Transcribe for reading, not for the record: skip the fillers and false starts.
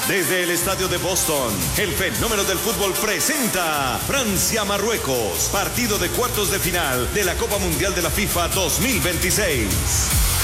Desde el estadio de Boston, el fenómeno del fútbol presenta Francia-Marruecos, partido de cuartos de final de la Copa Mundial de la FIFA 2026.